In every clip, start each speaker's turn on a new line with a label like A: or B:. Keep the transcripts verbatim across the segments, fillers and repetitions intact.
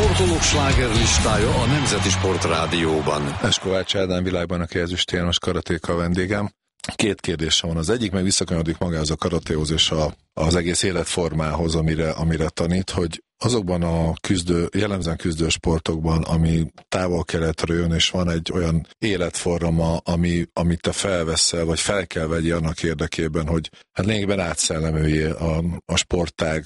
A: sportolók slágerlistája a Nemzeti Sport Rádióban.
B: Kovács Ádám világbajnoki ezüstérmes most karatéka vendégem. Két kérdésem van. Az egyik meg visszakanyarodik magához a karatéhoz és a, az egész életformához, amire, amire tanít, hogy azokban a küzdő, jellemzően küzdő sportokban, ami távol-keletről jön, és van egy olyan életforma, ami, amit te felveszel, vagy fel kell vegyél annak érdekében, hogy hát lényegben átszellemüljél a, a sportág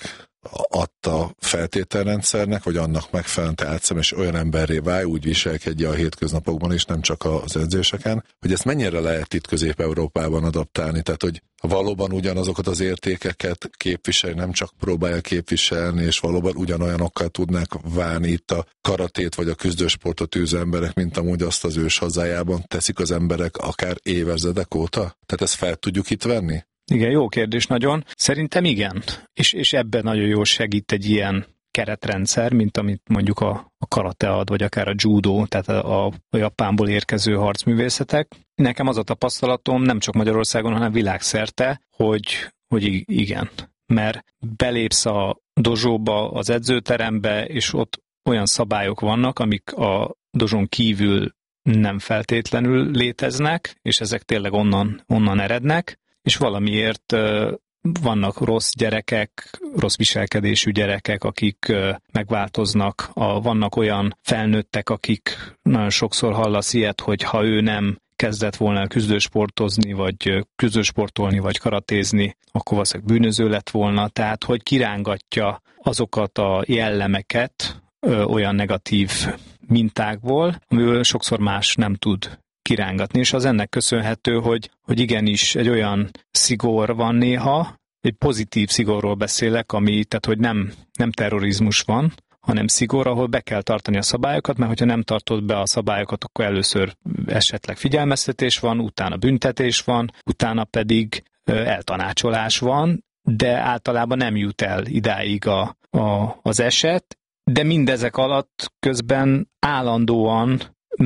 B: adta feltételrendszernek, vagy annak megfelelően te átszem, és olyan emberré válj, úgy viselkedje a hétköznapokban is, nem csak az edzéseken, hogy ezt mennyire lehet itt Közép-Európában adaptálni, tehát hogy valóban ugyanazokat az értékeket képviselni, nem csak próbálja képviselni, és valóban ugyanolyanokkal tudnák válni itt a karatét, vagy a küzdősportot űző emberek, mint amúgy azt az ős hazájában teszik az emberek akár évezredek óta? Tehát ezt fel tudjuk itt venni?
C: Igen, jó kérdés nagyon. Szerintem igen. És, és ebben nagyon jól segít egy ilyen keretrendszer, mint amit mondjuk a, a karate ad, vagy akár a judo, tehát a, a Japánból érkező harcművészetek. Nekem az a tapasztalatom, nem csak Magyarországon, hanem világszerte, hogy, hogy igen. Mert belépsz a dozsóba, az edzőterembe, és ott olyan szabályok vannak, amik a dozsón kívül nem feltétlenül léteznek, és ezek tényleg onnan, onnan erednek, és valamiért uh, vannak rossz gyerekek, rossz viselkedésű gyerekek, akik uh, megváltoznak. A, vannak olyan felnőttek, akik nagyon sokszor hallasz ilyet, hogy ha ő nem kezdett volna küzdősportozni, vagy küzdősportolni, vagy karatézni, akkor valószínűleg bűnöző lett volna. Tehát, hogy kirángatja azokat a jellemeket ö, olyan negatív mintákból, amiből sokszor más nem tud kirángatni, és az ennek köszönhető, hogy, hogy igenis egy olyan szigor van néha, egy pozitív szigorról beszélek, ami, tehát hogy nem, nem terrorizmus van, hanem szigor, ahol be kell tartani a szabályokat, mert hogyha nem tartod be a szabályokat, akkor először esetleg figyelmeztetés van, utána büntetés van, utána pedig eltanácsolás van, de általában nem jut el idáig a, a, az eset, de mindezek alatt közben állandóan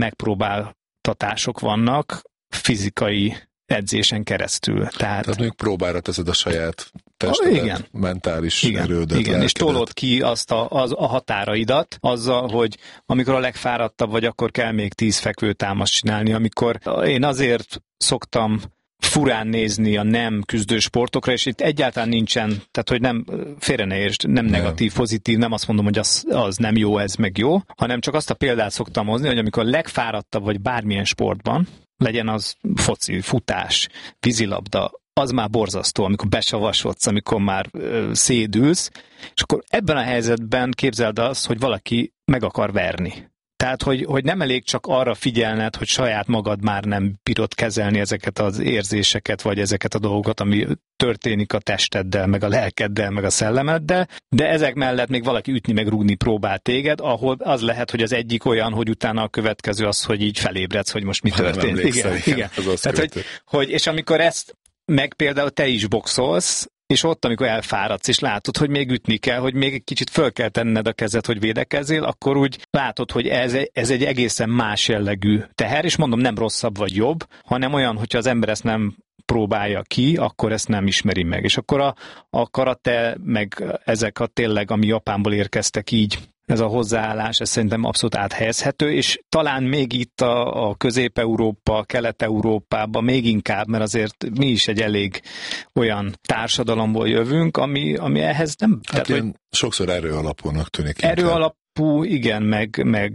C: megpróbáltatások vannak fizikai edzésen keresztül. Tehát,
B: Tehát mondjuk próbára teszed a saját testedet,
C: igen,
B: mentális
C: igen,
B: erődet,
C: igen,
B: lelkedet.
C: És tolod ki azt a, az, a határaidat azzal, hogy amikor a legfáradtabb vagy, akkor kell még tíz fekvőtámaszt csinálni. Amikor én azért szoktam furán nézni a nem küzdő sportokra, és itt egyáltalán nincsen, tehát hogy nem, félre ne értsd, nem, nem negatív, pozitív, nem azt mondom, hogy az, az nem jó, ez meg jó, hanem csak azt a példát szoktam hozni, hogy amikor a legfáradtabb vagy bármilyen sportban, legyen az foci, futás, vízilabda, az már borzasztó, amikor besavasodsz, amikor már ö, szédülsz, és akkor ebben a helyzetben képzeld azt, hogy valaki meg akar verni. Tehát, hogy, hogy nem elég csak arra figyelned, hogy saját magad már nem bírod kezelni ezeket az érzéseket, vagy ezeket a dolgokat, ami történik a testeddel, meg a lelkeddel, meg a szellemeddel, de ezek mellett még valaki ütni, meg rúgni próbál téged, ahol az lehet, hogy az egyik olyan, hogy utána a következő az, hogy így felébredsz, hogy most mi történt. Igen, igen. igen. Tehát, hogy, hogy, és amikor ezt, meg például te is boxolsz, és ott, amikor elfáradsz, és látod, hogy még ütni kell, hogy még egy kicsit föl kell tenned a kezed, hogy védekezzél, akkor úgy látod, hogy ez, ez egy egészen más jellegű teher, és mondom, nem rosszabb vagy jobb, hanem olyan, hogyha az ember ezt nem próbálja ki, akkor ezt nem ismeri meg. És akkor a, a karate, meg ezek a tényleg, ami Japánból érkeztek így, ez a hozzáállás, ez szerintem abszolút áthelyezhető, és talán még itt a, a Közép-Európa, Kelet-Európában még inkább, mert azért mi is egy elég olyan társadalomból jövünk, ami, ami ehhez nem...
B: Hát
C: tehát,
B: hogy sokszor erő alapúnak tűnik.
C: Erő alapú, igen, meg, meg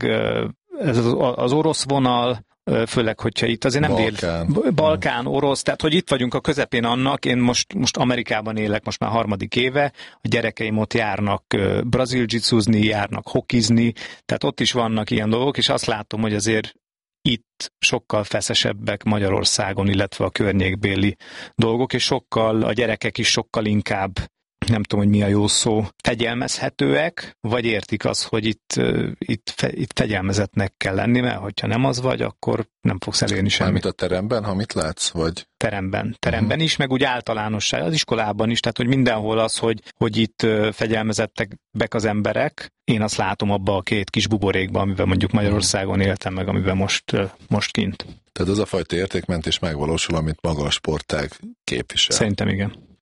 C: ez az, az orosz vonal, főleg, hogyha itt azért nem
B: Balkán.
C: Vél, Balkán, orosz, tehát hogy itt vagyunk a közepén annak, én most, most Amerikában élek, most már harmadik éve, a gyerekeim ott járnak brazil dzsicúzni, járnak hokizni, tehát ott is vannak ilyen dolgok, és azt látom, hogy azért itt sokkal feszesebbek Magyarországon, illetve a környékbéli dolgok, és sokkal, a gyerekek is sokkal inkább, nem tudom, hogy mi a jó szó, fegyelmezhetőek, vagy értik azt, hogy itt, itt, fe, itt fegyelmezetnek kell lenni, mert hogyha nem az vagy, akkor nem fogsz elérni semmit.
B: Mármint a teremben, ha mit látsz, vagy?
C: Teremben. Teremben uh-huh. is, meg úgy általánosság, az iskolában is, tehát hogy mindenhol az, hogy, hogy itt fegyelmezettek bek az emberek. Én azt látom abba a két kis buborékban, amiben mondjuk Magyarországon éltem meg, amiben most, most kint.
B: Tehát az a fajta értékmentés megvalósul, amit maga a sportág képvisel.
C: Szerintem igen.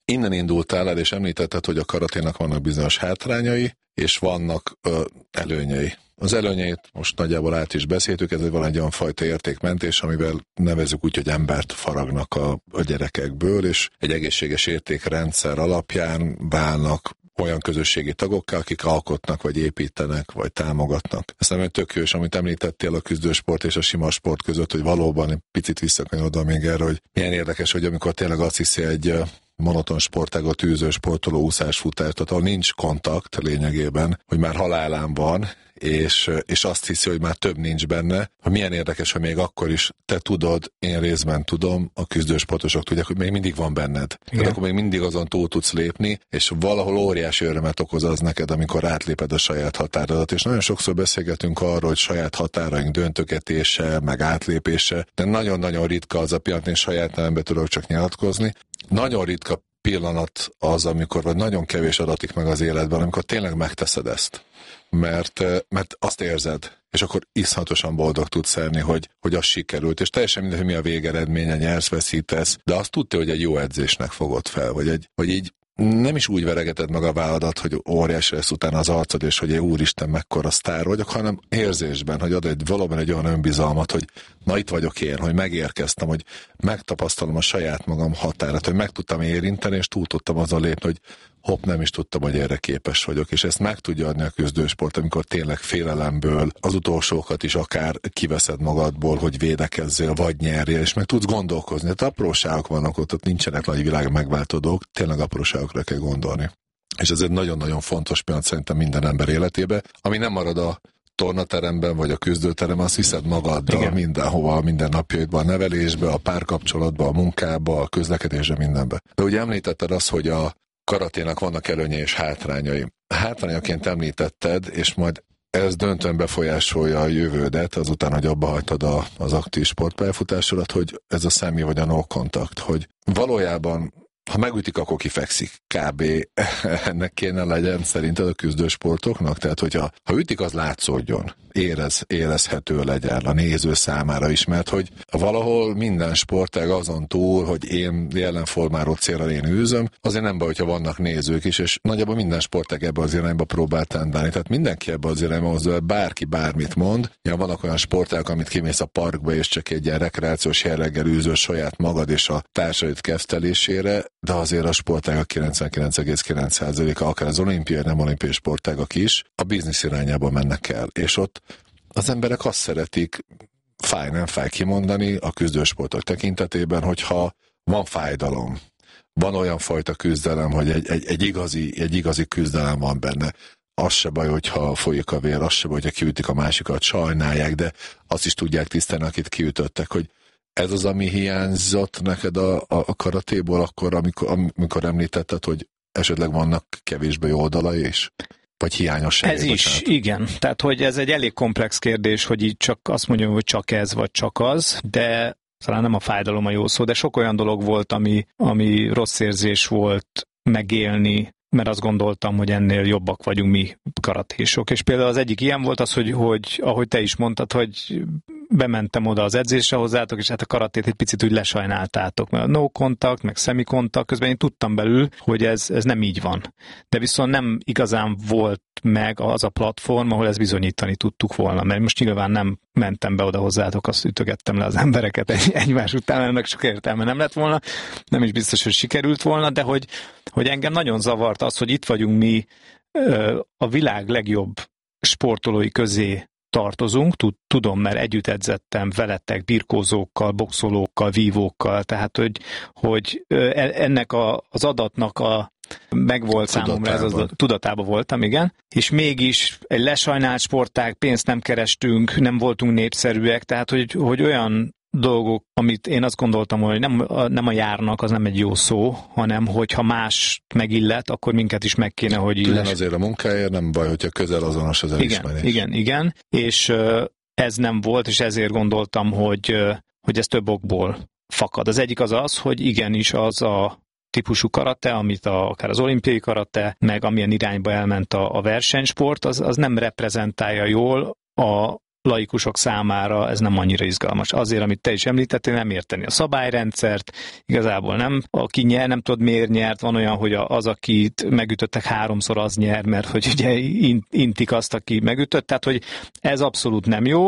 B: innen indultál el, és említetted, hogy a karaténak vannak bizonyos hátrányai, és vannak ö, előnyei. Az előnyeit most nagyjából át is beszéltük, ez egy valami olyan fajta értékmentés, amivel nevezzük úgy, hogy embert faragnak a, a gyerekekből, és egy egészséges értékrendszer alapján válnak olyan közösségi tagokká, akik alkotnak, vagy építenek, vagy támogatnak. Ezt nem tök jó, és amit említettél a küzdősport és a sima sport között, hogy valóban egy picit visszakanyarodva még erre, hogy milyen érdekes, hogy amikor tényleg azt hiszi egy monoton sportágot űző sportoló, úszás, futás, tehát ahol nincs kontakt lényegében, hogy már halálán van, és, és azt hiszi, hogy már több nincs benne, hogy milyen érdekes, hogy még akkor is te tudod, én részben tudom, a küzdősportosok tudják, hogy még mindig van benned. Igen. Tehát akkor még mindig azon túl tudsz lépni, és valahol óriási örömet okoz az neked, amikor átléped a saját határodat. És nagyon sokszor beszélgetünk arról, hogy saját határaink döntögetése, meg átlépése, de nagyon-nagyon ritka az a pillanat, én saját nevemben tudok csak nyilatkozni. Nagyon ritka pillanat az, amikor vagy nagyon kevés adatik meg az életben, amikor tényleg megteszed ezt. Mert, mert azt érzed, és akkor iszonyatosan boldog tudsz lenni, hogy, hogy az sikerült, és teljesen mindegy, hogy mi a végeredménye, nyersz, veszítesz, de azt tudja, hogy egy jó edzésnek fogod fel, vagy, egy, vagy így nem is úgy veregeted meg a válladat, hogy óriási lesz utána az arcod, és hogy én úristen, mekkora sztár vagyok, hanem érzésben, hogy ad egy, valóban egy olyan önbizalmat, hogy na itt vagyok én, hogy megérkeztem, hogy megtapasztalom a saját magam határát, hogy meg tudtam érinteni, és túl tudtam azon lépni, hogy hopp, nem is tudtam, hogy erre képes vagyok, és ezt meg tudja adni a küzdősport, amikor tényleg félelemből az utolsókat is akár kiveszed magadból, hogy védekezzél, vagy nyerjél, és meg tudsz gondolkozni. Hát apróságok vannak ott, ott nincsenek nagy világ megváltó dolgok, tényleg apróságokra kell gondolni. És ez egy nagyon-nagyon fontos pillanat szerintem minden ember életében, ami nem marad a tornateremben, vagy a küzdőteremben, azt viszed magaddal igen. mindenhova, minden napjaidban, a nevelésbe, a párkapcsolatba, a munkába, a közlekedésbe, mindenbe. De ugye említetted azt, hogy a karaténak vannak előnyei és hátrányai. Hátrányaként említetted, és majd ez döntően befolyásolja a jövődet, azután, hogy abba hagytad a, az aktív sportpályafutásodat, hogy ez a személy vagy a no contact, hogy valójában ha megütik, akkor kifekszik. Kb. Ennek kéne legyen szerinted a küzdősportoknak? Tehát, hogyha ha ütik, az látszódjon. Érez, érezhető legyen a néző számára is, mert hogy valahol minden sportág azon túl, hogy én jelenformáró célra én űzöm, azért nem baj, hogyha vannak nézők is, és nagyjából minden sportág ebbe az irányba próbál tendálni. Tehát mindenki ebbe az irányba hozzá, bárki bármit mond. Ja, vannak olyan sportágok, amit kimész a parkba, és csak egy ilyen rekreációs jelleggel űzöl saját magad és a társaid keftelésére, de azért a sportágak kilencvenkilenc egész kilenc százaléka, akár az olimpiai, nem olimpiai sportágak is, a biznisz irányába mennek el. És ott az emberek azt szeretik, fáj, nem fáj kimondani a küzdősportok tekintetében, hogyha van fájdalom, van olyan fajta küzdelem, hogy egy, egy, egy, igazi, egy igazi küzdelem van benne. Az se baj, hogyha folyik a vér, az se baj, hogyha kiütik a másikat, sajnálják, de azt is tudják tisztelni, akit kiütöttek, hogy ez az, ami hiányzott neked a, a, a karatéból akkor, amikor, amikor említetted, hogy esetleg vannak kevésbé jó oldalai is? Vagy hiányosságok?
C: Ez is, bocsánat. Igen. Tehát, hogy ez egy elég komplex kérdés, hogy így csak azt mondjam, hogy csak ez, vagy csak az, de talán nem a fájdalom a jó szó, de sok olyan dolog volt, ami, ami rossz érzés volt megélni, mert azt gondoltam, hogy ennél jobbak vagyunk mi karatésok. És például az egyik ilyen volt az, hogy, hogy ahogy te is mondtad, hogy bementem oda az edzésre hozzátok, és hát a karatét egy picit úgy lesajnáltátok, mert a no contact, meg semi contact, közben én tudtam belül, hogy ez, ez nem így van. De viszont nem igazán volt meg az a platform, ahol ezt bizonyítani tudtuk volna, mert most nyilván nem mentem be oda hozzátok, azt ütögettem le az embereket egy, egymás után, ennek sok értelme nem lett volna, nem is biztos, hogy sikerült volna, de hogy, hogy engem nagyon zavart az, hogy itt vagyunk mi a világ legjobb sportolói közé tartozunk, tudom, mert együtt edzettem veletek, birkózókkal, boxolókkal, vívókkal, tehát hogy, hogy ennek a, az adatnak a megvolt számomra, ez az, tudatában voltam, igen, és mégis egy lesajnált sportág, pénzt nem kerestünk, nem voltunk népszerűek, tehát hogy, hogy olyan dolgok, amit én azt gondoltam, hogy nem, nem a járnak, az nem egy jó szó, hanem hogyha más megillet, akkor minket is meg kéne, hogy illes.
B: Azért a munkáért nem baj, hogyha közel azonos az elismerés.
C: Igen, igen, igen, és ez nem volt, és ezért gondoltam, hogy, hogy ez több okból fakad. Az egyik az az, hogy igenis az a típusú karate, amit a, akár az olimpiai karate, meg amilyen irányba elment a, a versenysport, az, az nem reprezentálja jól a laikusok számára ez nem annyira izgalmas. Azért, amit te is említettél, nem érteni a szabályrendszert, igazából nem. Aki nyer, nem tudod miért nyert, van olyan, hogy az, akit megütöttek háromszor, az nyer, mert hogy ugye intik azt, aki megütött, tehát hogy ez abszolút nem jó,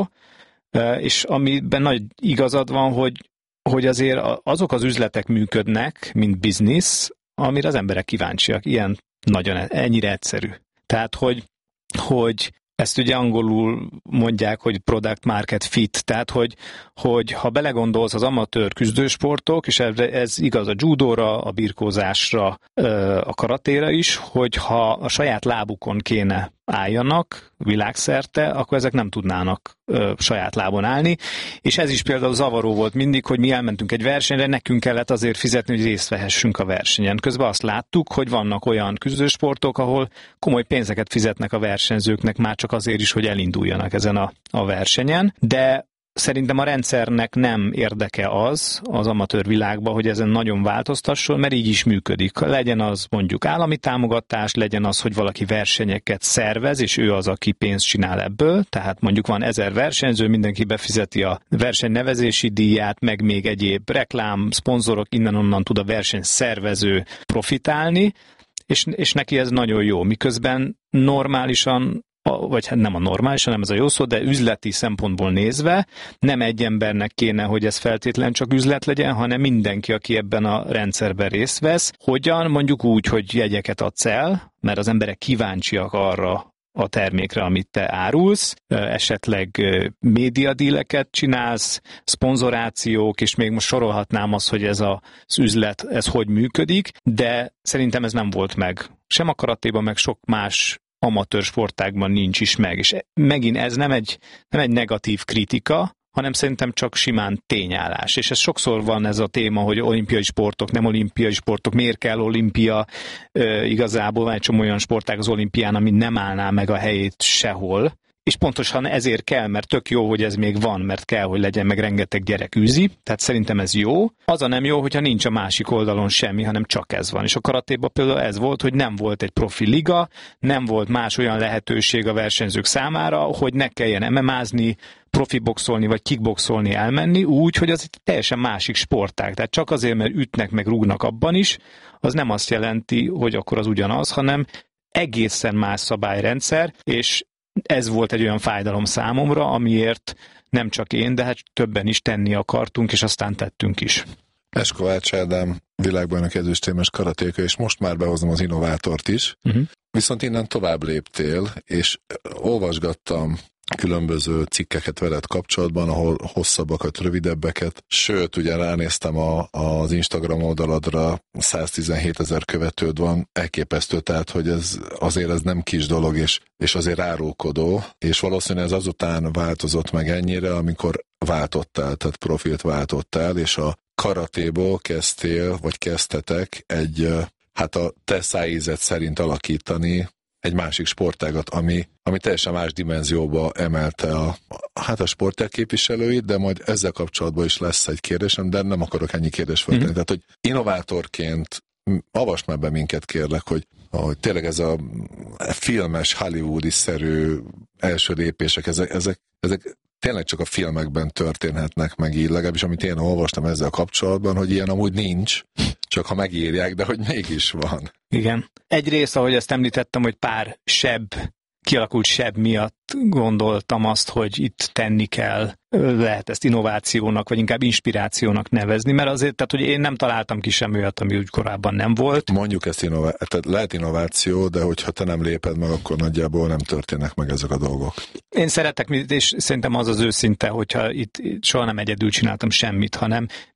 C: és amiben nagy igazad van, hogy, hogy azért azok az üzletek működnek, mint biznisz, amire az emberek kíváncsiak. Ilyen nagyon ennyire egyszerű. Tehát, hogy, hogy ezt ugye angolul mondják, hogy product market fit, tehát hogy, hogy ha belegondolsz az amatőr küzdősportok, és ez igaz a judóra, a birkózásra, a karatéra is, hogy ha a saját lábukon kéne álljanak világszerte, akkor ezek nem tudnának ö, saját lábon állni, és ez is például zavaró volt mindig, hogy mi elmentünk egy versenyre, nekünk kellett azért fizetni, hogy részt vehessünk a versenyen. Közben azt láttuk, hogy vannak olyan küzdősportok, ahol komoly pénzeket fizetnek a versenyzőknek már csak azért is, hogy elinduljanak ezen a, a versenyen, de szerintem a rendszernek nem érdeke az, az amatőr világban, hogy ezen nagyon változtasson, mert így is működik. Legyen az mondjuk állami támogatás, legyen az, hogy valaki versenyeket szervez, és ő az, aki pénzt csinál ebből, tehát mondjuk van ezer versenyző, mindenki befizeti a versenynevezési díját, meg még egyéb reklám, szponzorok, innen-onnan tud a versenyszervező profitálni, és, és neki ez nagyon jó, miközben normálisan vagy hát nem a normális, hanem ez a jó szó, de üzleti szempontból nézve nem egy embernek kéne, hogy ez feltétlen csak üzlet legyen, hanem mindenki, aki ebben a rendszerben részt vesz. Hogyan? Mondjuk úgy, hogy jegyeket adsz el, mert az emberek kíváncsiak arra a termékre, amit te árulsz, esetleg médiadíleket csinálsz, szponzorációk, és még most sorolhatnám azt, hogy ez az üzlet, ez hogy működik, de szerintem ez nem volt meg. Sem a karatéban, meg sok más amatőr sportágban nincs is meg, és megint ez nem egy, nem egy negatív kritika, hanem szerintem csak simán tényállás. És ez sokszor van ez a téma, hogy olimpiai sportok, nem olimpiai sportok, miért kell olimpia, e, igazából van egy csomó olyan sportág az olimpián, ami nem állná meg a helyét sehol, és pontosan ezért kell, mert tök jó, hogy ez még van, mert kell, hogy legyen, meg rengeteg gyerek űzi, tehát szerintem ez jó. Az a nem jó, hogyha nincs a másik oldalon semmi, hanem csak ez van. És a karatéban például ez volt, hogy nem volt egy profi liga, nem volt más olyan lehetőség a versenyzők számára, hogy ne kelljen em em á-zni, profi boxolni vagy kickboxolni elmenni, úgy, hogy az egy teljesen másik sportág. Tehát csak azért, mert ütnek meg rúgnak abban is, az nem azt jelenti, hogy akkor az ugyanaz, hanem egészen más szabályrendszer, és ez volt egy olyan fájdalom számomra, amiért nem csak én, de hát többen is tenni akartunk, és aztán tettünk is.
B: Es. Kovács Ádám világbajnok ezüstérmes karatéka, és most már behozom az innovátort is. Uh-huh. Viszont innen tovább léptél, és olvasgattam különböző cikkeket veled kapcsolatban, ahol hosszabbakat, rövidebbeket, sőt, ugye ránéztem a, az Instagram oldaladra, száztizenhétezer követőd van, elképesztő, tehát, hogy ez azért ez nem kis dolog, és, és azért árulkodó, és valószínűleg ez azután változott meg ennyire, amikor váltottál, tehát profilt váltottál, és a karatéból kezdtél, vagy kezdtetek egy, hát a te szájízed szerint alakítani egy másik sportágat, ami, ami teljesen más dimenzióba emelte a, hát a sportág képviselőit, de majd ezzel kapcsolatban is lesz egy kérdésem, de nem akarok ennyi kérdést feltenni. Mm-hmm. Tehát, hogy innovátorként avasd már be minket, kérlek, hogy, hogy tényleg ez a filmes, hollywoodi-szerű első lépések, ezek, ezek, ezek tényleg csak a filmekben történhetnek meg így, legalábbis amit én olvastam ezzel kapcsolatban, hogy ilyen amúgy nincs, csak ha megírják, de hogy mégis van.
C: Igen. Egyrészt, ahogy ezt említettem, hogy pár seb, kialakult seb miatt gondoltam azt, hogy itt tenni kell, lehet ezt innovációnak, vagy inkább inspirációnak nevezni, mert azért, tehát, hogy én nem találtam ki semmi olyat, ami úgy korábban nem volt.
B: Mondjuk ezt innováció, tehát lehet innováció, de hogyha te nem léped meg, akkor nagyjából nem történnek meg ezek a dolgok.
C: Én szeretek, és szerintem az az őszinte, hogyha itt soha nem egyedül csináltam semmit, hanem